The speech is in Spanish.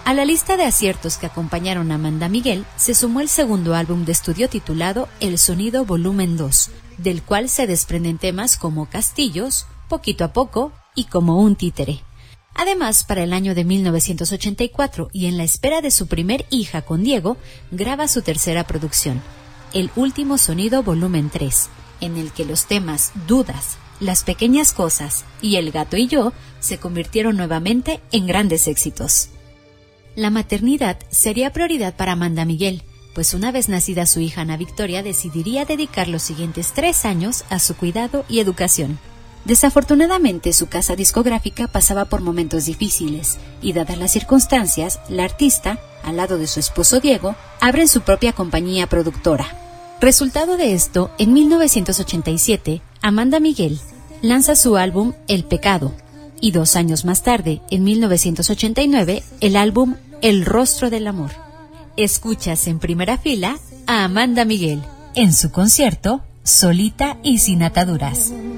A la lista de aciertos que acompañaron a Amanda Miguel se sumó el segundo álbum de estudio titulado El Sonido Volumen 2, del cual se desprenden temas como Castillos, Poquito a Poco y Como un Títere. Además, para el año de 1984 y en la espera de su primer hija con Diego, graba su tercera producción, El Último Sonido Volumen 3, en el que los temas Dudas, Las Pequeñas Cosas y El Gato y Yo se convirtieron nuevamente en grandes éxitos. La maternidad sería prioridad para Amanda Miguel, pues una vez nacida su hija Ana Victoria decidiría dedicar los siguientes 3 años a su cuidado y educación. Desafortunadamente, su casa discográfica pasaba por momentos difíciles y, dadas las circunstancias, la artista, al lado de su esposo Diego, abren su propia compañía productora. Resultado de esto, en 1987, Amanda Miguel lanza su álbum El Pecado y 2 años más tarde, en 1989, el álbum El Rostro del Amor. Escuchas en primera fila a Amanda Miguel en su concierto Solita y sin ataduras.